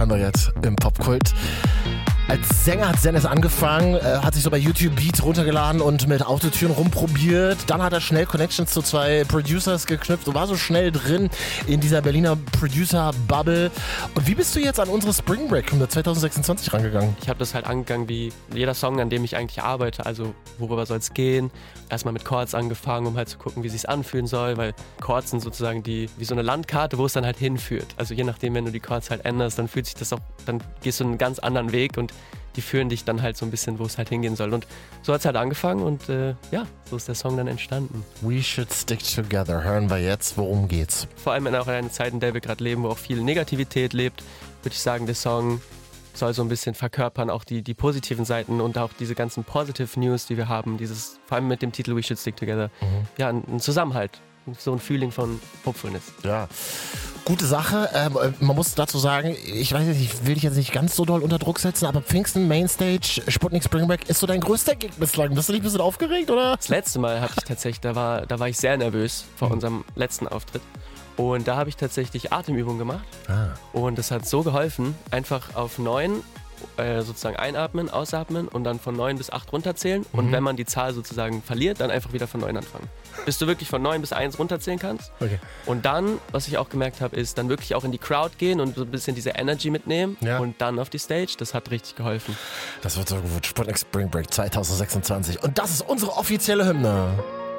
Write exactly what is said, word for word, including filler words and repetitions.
hören wir jetzt im Popkult. Als Sänger hat Sennes angefangen, äh, hat sich so bei YouTube Beats runtergeladen und mit Autotune rumprobiert. Dann hat er schnell Connections zu zwei Producers geknüpft und war so schnell drin in dieser Berliner Producer-Bubble. Und wie bist du jetzt an unsere Spring Break zwanzig sechsundzwanzig rangegangen? Ich habe das halt angegangen wie jeder Song, an dem ich eigentlich arbeite. Also worüber soll es gehen? Erstmal mit Chords angefangen, um halt zu gucken, wie es sich anfühlen soll, weil Chords sind sozusagen die wie so eine Landkarte, wo es dann halt hinführt. Also je nachdem, wenn du die Chords halt änderst, dann fühlt sich das auch, dann gehst du einen ganz anderen Weg und die führen dich dann halt so ein bisschen, wo es halt hingehen soll. Und so hat es halt angefangen und äh, ja, so ist der Song dann entstanden. We Should Stick Together. Hören wir jetzt, worum geht's? Vor allem in auch einer Zeit, in der wir gerade leben, wo auch viel Negativität lebt, würde ich sagen, der Song soll so ein bisschen verkörpern, auch die, die positiven Seiten und auch diese ganzen Positive News, die wir haben. Dieses, vor allem mit dem Titel We Should Stick Together. Mhm. Ja, ein, ein Zusammenhalt. So ein Feeling von Hopefulness. Ja, gute Sache. Ähm, man muss dazu sagen, ich weiß nicht, ich will dich jetzt nicht ganz so doll unter Druck setzen, aber Pfingsten, Mainstage, Sputnik Spring Break ist so dein größter Gig bislang. Bist du nicht ein bisschen aufgeregt, oder? Das letzte Mal hatte ich tatsächlich, da war, da war ich sehr nervös vor mhm. unserem letzten Auftritt. Und da habe ich tatsächlich Atemübungen gemacht. Ah. Und das hat so geholfen, einfach auf neun äh, sozusagen einatmen, ausatmen und dann von neun bis acht runterzählen. Mhm. Und wenn man die Zahl sozusagen verliert, dann einfach wieder von neun anfangen. Bis du wirklich von neun bis eins runterzählen kannst. Okay. Und dann, was ich auch gemerkt habe, ist dann wirklich auch in die Crowd gehen und so ein bisschen diese Energy mitnehmen. Ja. Und dann auf die Stage. Das hat richtig geholfen. Das wird so gut. Sputnik Spring Break zwanzig sechsundzwanzig. Und das ist unsere offizielle Hymne.